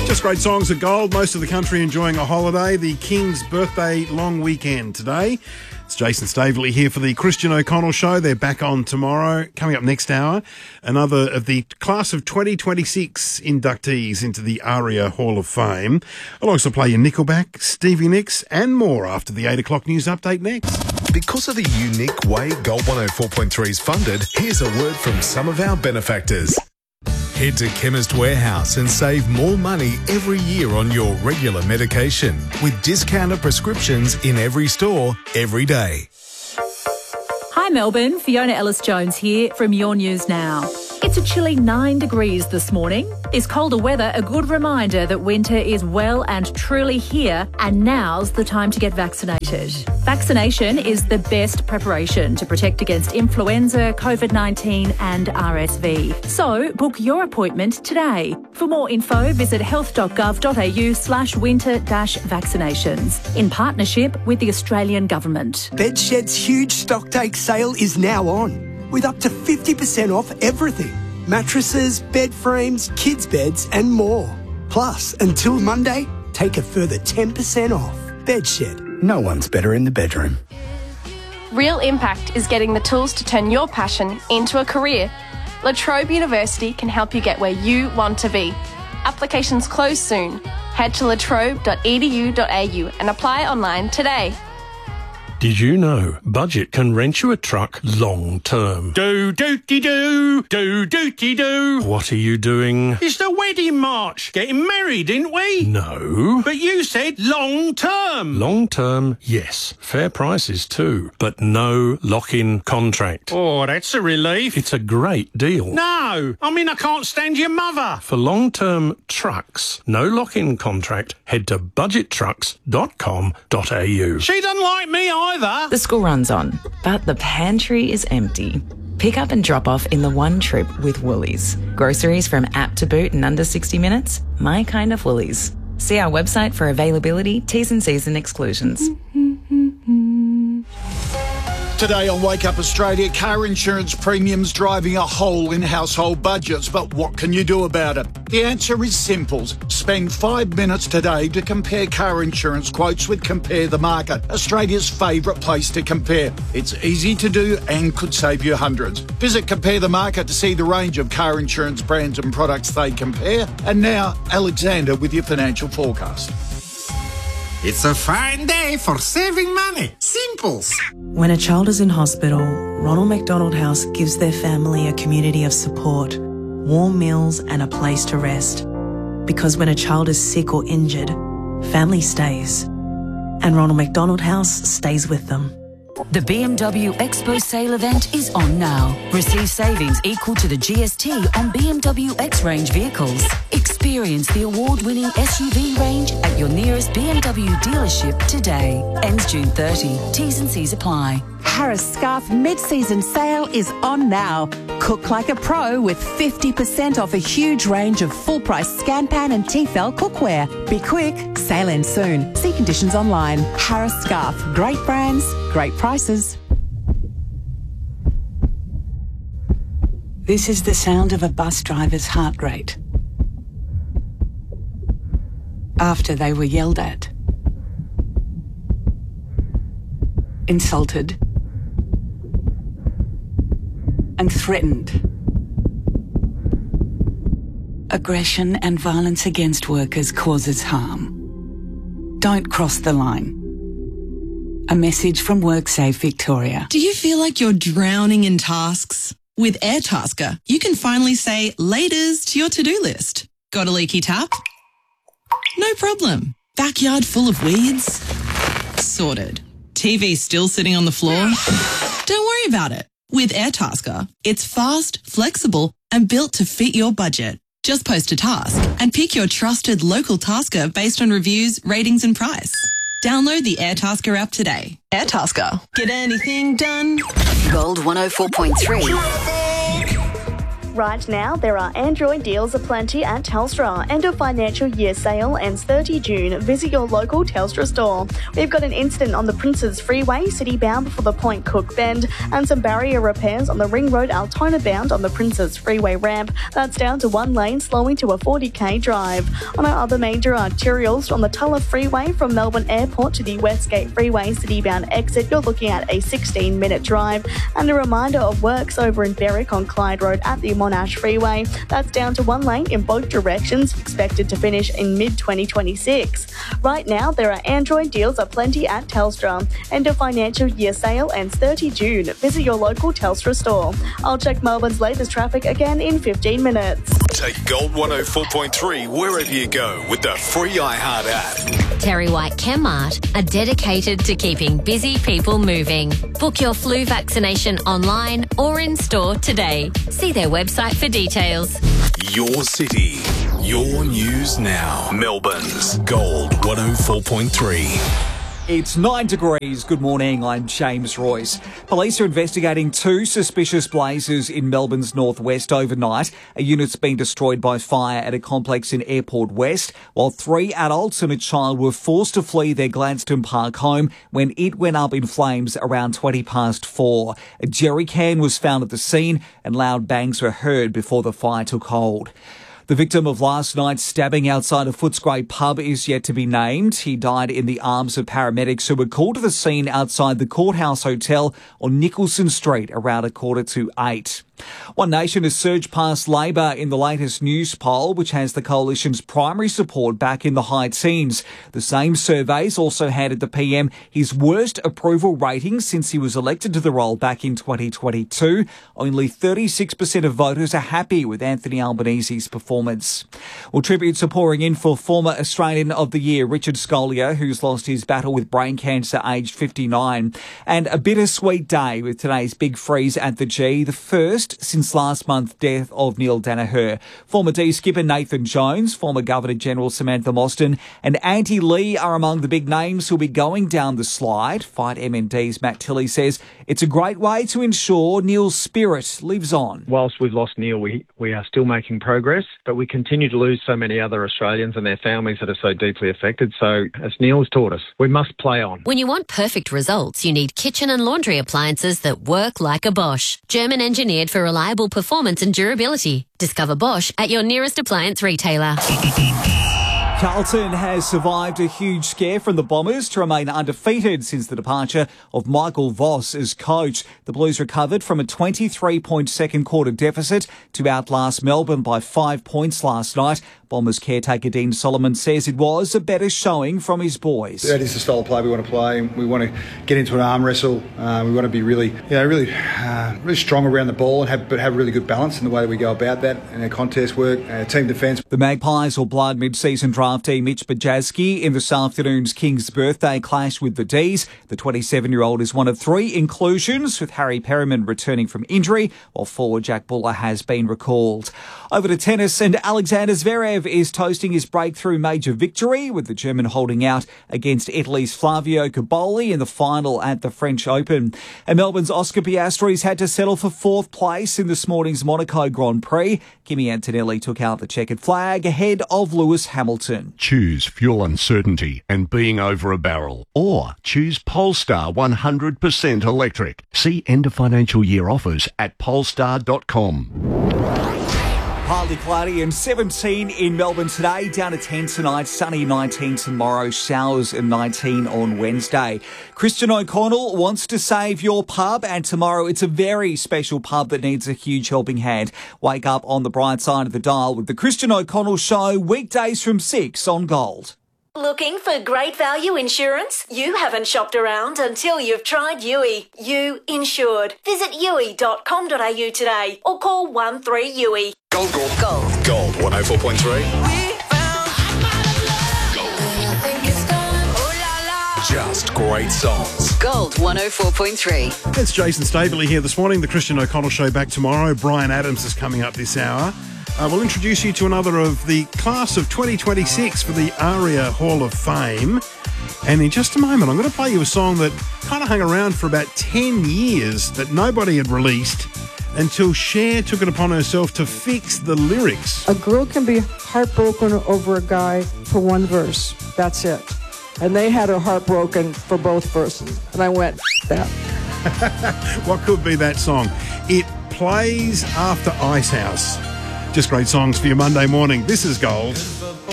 Just great songs at Gold. Most of the country enjoying a holiday. The King's birthday long weekend today. It's Jason Staveley here for the Christian O'Connell Show. They're back on tomorrow. Coming up next hour, another of the class of 2026 inductees into the ARIA Hall of Fame. I'll also play you Nickelback, Stevie Nicks and more after the 8 o'clock news update next. Because of the unique way Gold 104.3 is funded, here's a word from some of our benefactors. Head to Chemist Warehouse and save more money every year on your regular medication with discounted prescriptions in every store, every day. Hi Melbourne, Fiona Ellis-Jones here from Your News Now. It's a chilly 9 degrees this morning. This colder weather, a good reminder that winter is well and truly here, and now's the time to get vaccinated. Vaccination is the best preparation to protect against influenza, COVID-19 and RSV. So book your appointment today. For more info, visit health.gov.au/winter-vaccinations in partnership with the Australian Government. Bedshed's huge stocktake sale is now on, with up to 50% off everything. Mattresses, bed frames, kids' beds and more. Plus, until Monday, take a further 10% off. Bedshed. No one's better in the bedroom. Real Impact is getting the tools to turn your passion into a career. La Trobe University can help you get where you want to be. Applications close soon. Head to latrobe.edu.au and apply online today. Did you know Budget can rent you a truck long term? Do-do-de-do, do-do-de-do. What are you doing? It's the wedding march. Getting married, didn't we? No. But you said long term. Long term, yes. Fair prices too. But no lock-in contract. Oh, that's a relief. It's a great deal. No. I mean, I can't stand your mother. For long-term trucks, no lock-in contract, head to budgettrucks.com.au. She doesn't like me either. The school runs on, but the pantry is empty. Pick up and drop off in the one trip with Woolies. Groceries from app to boot in under 60 minutes? My kind of Woolies. See our website for availability, T's and C's and exclusions. Today on Wake Up Australia, car insurance premiums driving a hole in household budgets. But what can you do about it? The answer is simple. Spend 5 minutes today to compare car insurance quotes with Compare the Market, Australia's favourite place to compare. It's easy to do and could save you hundreds. Visit Compare the Market to see the range of car insurance brands and products they compare. And now, Alexander with your financial forecast. It's a fine day for saving money. Simples. When a child is in hospital, Ronald McDonald House gives their family a community of support, warm meals and a place to rest. Because when a child is sick or injured, family stays. And Ronald McDonald House stays with them. The BMW Expo sale event is on now. Receive savings equal to the GST on BMW X-Range vehicles. Experience the award-winning SUV range at your nearest BMW dealership today. Ends June 30. T's and C's apply. Harris Scarf mid-season sale is on now. Cook like a pro with 50% off a huge range of full-price Scanpan and Tefal cookware. Be quick, sale ends soon. See conditions online. Harris Scarf, great brands, great prices. This is the sound of a bus driver's heart rate after they were yelled at, insulted, and threatened. Aggression and violence against workers causes harm. Don't cross the line. A message from WorkSafe Victoria. Do you feel like you're drowning in tasks? With Airtasker, you can finally say laters to your to-do list. Got a leaky tap? No problem. Backyard full of weeds? Sorted. TV still sitting on the floor? Don't worry about it. With Airtasker, it's fast, flexible, and built to fit your budget. Just post a task and pick your trusted local tasker based on reviews, ratings, and price. Download the Airtasker app today. Airtasker. Get anything done. Gold 104.3. Right now, there are Android deals aplenty at Telstra. End of financial year sale ends 30 June. Visit your local Telstra store. We've got an incident on the Princes Freeway, city-bound before the Point Cook Bend, and some barrier repairs on the Ring Road Altona-bound on the Princes Freeway ramp. That's down to one lane, slowing to a 40k drive. On our other major arterials, on the Tulla Freeway from Melbourne Airport to the Westgate Freeway city-bound exit, you're looking at a 16-minute drive. And a reminder of works over in Berwick on Clyde Road at the Monash Freeway. That's down to one lane in both directions, expected to finish in mid-2026. Right now, there are Android deals aplenty at Telstra. End of financial year sale ends 30 June. Visit your local Telstra store. I'll check Melbourne's latest traffic again in 15 minutes. Take Gold 104.3 wherever you go with the free iHeart app. Terry White Chemmart are dedicated to keeping busy people moving. Book your flu vaccination online or in store today. See their website for details. Your city, your news now. Melbourne's Gold 104.3. It's 9 degrees. Good morning, I'm James Royce. Police are investigating two suspicious blazes in Melbourne's northwest overnight. A unit's been destroyed by fire at a complex in Airport West, while 3 adults and a child were forced to flee their Gladstone Park home when it went up in flames around 4:20. A jerry can was found at the scene and loud bangs were heard before the fire took hold. The victim of last night's stabbing outside a Footscray pub is yet to be named. He died in the arms of paramedics who were called to the scene outside the Courthouse Hotel on Nicholson Street around 7:45. One Nation has surged past Labor in the latest news poll, which has the coalition's primary support back in the high teens. The same surveys also handed the PM his worst approval rating since he was elected to the role back in 2022. Only 36% of voters are happy with Anthony Albanese's performance. Well, tributes are pouring in for former Australian of the Year Richard Scolyer, who's lost his battle with brain cancer aged 59. And a bittersweet day with today's big freeze at the G, the first since last month's death of Neil Danaher. Former D skipper Nathan Jones, former Governor-General Samantha Mostyn and Auntie Lee are among the big names who'll be going down the slide. Fight MND's Matt Tilley says it's a great way to ensure Neil's spirit lives on. Whilst we've lost Neil, we are still making progress, but we continue to lose so many other Australians and their families that are so deeply affected. So, as Neil has taught us, we must play on. When you want perfect results, you need kitchen and laundry appliances that work like a Bosch. German engineered for reliable performance and durability. Discover Bosch at your nearest appliance retailer. Carlton has survived a huge scare from the Bombers to remain undefeated since the departure of Michael Voss as coach. The Blues recovered from a 23-point second quarter deficit to outlast Melbourne by 5 points last night. Bombers caretaker Dean Solomon says it was a better showing from his boys. That is the style of play we want to play. We want to get into an arm wrestle. We want to be really strong around the ball and have really good balance in the way that we go about that and our contest work, our team defence. The Magpies will blood mid-season draftee Mitch Bajazki in this afternoon's King's birthday clash with the D's. The 27-year-old is one of 3 inclusions, with Harry Perryman returning from injury, while forward Jack Buller has been recalled. Over to tennis, and Alexander Zverev is toasting his breakthrough major victory, with the German holding out against Italy's Flavio Cobolli in the final at the French Open. And Melbourne's Oscar Piastri's had to settle for 4th place in this morning's Monaco Grand Prix. Kimi Antonelli took out the checkered flag ahead of Lewis Hamilton. Choose fuel uncertainty and being over a barrel, or choose Polestar 100% electric. See end of financial year offers at polestar.com. Partly cloudy and 17 in Melbourne today, down to 10 tonight, sunny 19 tomorrow, showers and 19 on Wednesday. Christian O'Connell wants to save your pub, and tomorrow it's a very special pub that needs a huge helping hand. Wake up on the bright side of the dial with the Christian O'Connell Show, weekdays from 6 on Gold. Looking for great value insurance? You haven't shopped around until you've tried Yui. You insured. Visit yui.com.au today or call 13-YUI. Gold. Gold 104.3. Just great songs. Gold 104.3. It's Jason Staveley here this morning. The Christian O'Connell Show back tomorrow. Brian Adams is coming up this hour. We'll introduce you to another of the class of 2026 for the ARIA Hall of Fame. And in just a moment, I'm going to play you a song that kind of hung around for about 10 years that nobody had released. until Cher took it upon herself to fix the lyrics. A girl can be heartbroken over a guy for one verse. That's it. And they had her heart broken for both verses. And I went, that. What could be that song? It plays after Icehouse. Just great songs for your Monday morning. This is Gold.